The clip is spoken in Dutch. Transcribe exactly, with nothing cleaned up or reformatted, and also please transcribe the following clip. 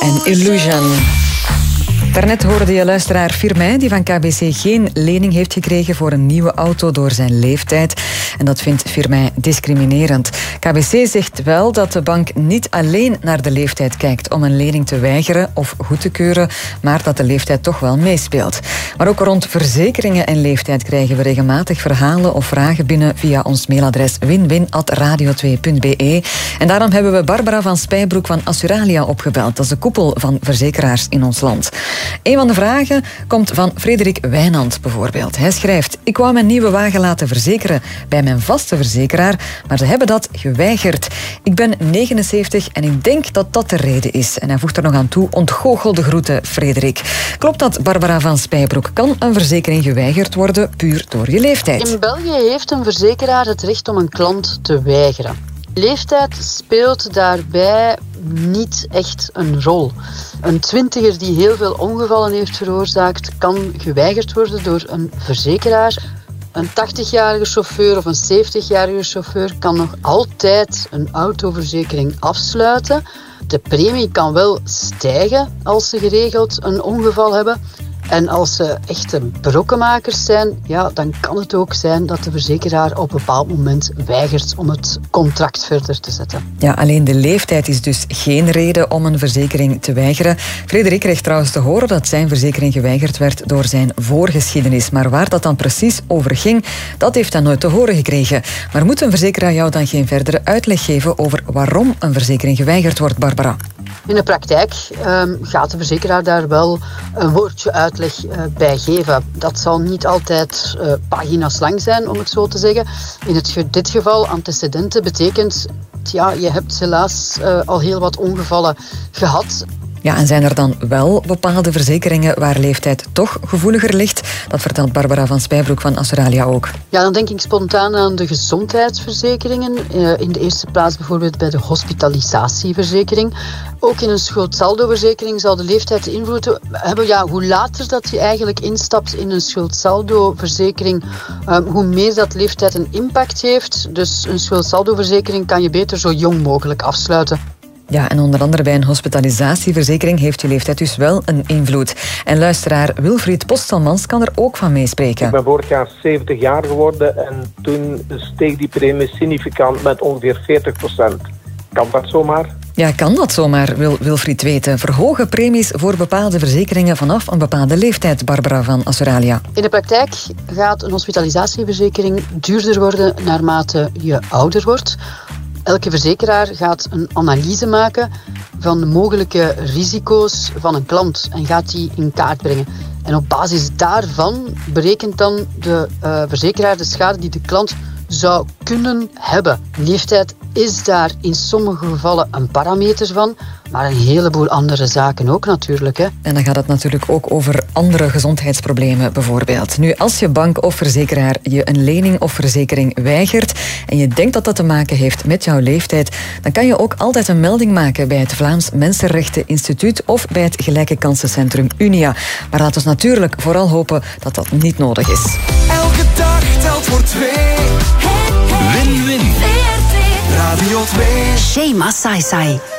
en Illusion. Daarnet hoorde je luisteraar Firmin, die van K B C geen lening heeft gekregen voor een nieuwe auto door zijn leeftijd. En dat vindt Firmin discriminerend. K B C zegt wel dat de bank niet alleen naar de leeftijd kijkt om een lening te weigeren of goed te keuren, maar dat de leeftijd toch wel meespeelt. Maar ook rond verzekeringen en leeftijd krijgen we regelmatig verhalen of vragen binnen via ons mailadres win win at radio twee punt b e. En daarom hebben we Barbara van Spijbroek van Assuralia opgebeld. Dat is de koepel van verzekeraars in ons land. Een van de vragen komt van Frederik Wijnand bijvoorbeeld. Hij schrijft: ik wou mijn nieuwe wagen laten verzekeren bij mijn vaste verzekeraar, maar ze hebben dat geweigerd. Ik ben negenenzeventig en ik denk dat dat de reden is. En hij voegt er nog aan toe: ontgoochelde groeten, Frederik. Klopt dat, Barbara van Spijbroek? Kan een verzekering geweigerd worden puur door je leeftijd? In België heeft een verzekeraar het recht om een klant te weigeren. Leeftijd speelt daarbij niet echt een rol. Een twintiger die heel veel ongevallen heeft veroorzaakt, kan geweigerd worden door een verzekeraar. Een tachtigjarige chauffeur of een zeventigjarige chauffeur kan nog altijd een autoverzekering afsluiten. De premie kan wel stijgen als ze geregeld een ongeval hebben. En als ze echte brokkenmakers zijn, ja, dan kan het ook zijn dat de verzekeraar op een bepaald moment weigert om het contract verder te zetten. Ja, alleen de leeftijd is dus geen reden om een verzekering te weigeren. Frederik kreeg trouwens te horen dat zijn verzekering geweigerd werd door zijn voorgeschiedenis. Maar waar dat dan precies over ging, dat heeft hij nooit te horen gekregen. Maar moet een verzekeraar jou dan geen verdere uitleg geven over waarom een verzekering geweigerd wordt, Barbara? In de praktijk um, gaat de verzekeraar daar wel een woordje uitleg uh, bij geven. Dat zal niet altijd uh, pagina's lang zijn, om het zo te zeggen. In het, dit geval, antecedenten betekent, ja, je hebt helaas uh, al heel wat ongevallen gehad. Ja, en zijn er dan wel bepaalde verzekeringen waar leeftijd toch gevoeliger ligt? Dat vertelt Barbara van Spijbroek van Assuralia ook. Ja, dan denk ik spontaan aan de gezondheidsverzekeringen. In de eerste plaats bijvoorbeeld bij de hospitalisatieverzekering. Ook in een schuldsaldoverzekering zal de leeftijd invloed hebben. Ja, hoe later dat je eigenlijk instapt in een schuldsaldoverzekering, hoe meer dat leeftijd een impact heeft. Dus een schuldsaldoverzekering kan je beter zo jong mogelijk afsluiten. Ja, en onder andere bij een hospitalisatieverzekering heeft je leeftijd dus wel een invloed. En luisteraar Wilfried Postelmans kan er ook van meespreken. Ik ben vorig jaar zeventig jaar geworden en toen steeg die premie significant met ongeveer veertig procent. Kan dat zomaar? Ja, kan dat zomaar, wil Wilfried weten. Verhogen premies voor bepaalde verzekeringen vanaf een bepaalde leeftijd, Barbara van Assuralia? In de praktijk gaat een hospitalisatieverzekering duurder worden naarmate je ouder wordt. Elke verzekeraar gaat een analyse maken van de mogelijke risico's van een klant en gaat die in kaart brengen. En op basis daarvan berekent dan de uh, verzekeraar de schade die de klant zou kunnen hebben. Leeftijd is daar in sommige gevallen een parameter van, maar een heleboel andere zaken ook natuurlijk. Hè. En dan gaat het natuurlijk ook over andere gezondheidsproblemen bijvoorbeeld. Nu, als je bank of verzekeraar je een lening of verzekering weigert en je denkt dat dat te maken heeft met jouw leeftijd, dan kan je ook altijd een melding maken bij het Vlaams Mensenrechten Instituut of bij het Gelijke Kansencentrum Unia. Maar laten we natuurlijk vooral hopen dat dat niet nodig is. Elke dag telt voor twee. Win-win. Radio twee. Shema Sai Sai.